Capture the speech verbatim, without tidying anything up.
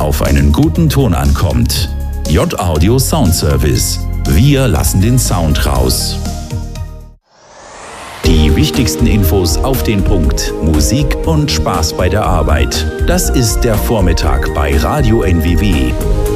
auf einen guten Ton ankommt. J-Audio Sound Service. Wir lassen den Sound raus. Die wichtigsten Infos auf den Punkt. Musik und Spaß bei der Arbeit. Das ist der Vormittag bei Radio N W W.